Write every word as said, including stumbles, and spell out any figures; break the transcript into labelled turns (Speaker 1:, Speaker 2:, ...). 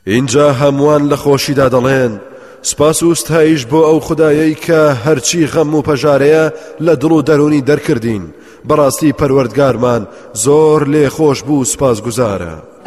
Speaker 1: اینجا هەمووان لە خۆشیدا دەڵێن سپاس و ستایش بۆ ئەو خودایەی کە هەرچی غەم و پەژارەیە لە دڵ و دەرونی دەرکردین. بەڕاستی پەروەردگارمان زۆر لێ خۆش بوو سپاس گوزارە.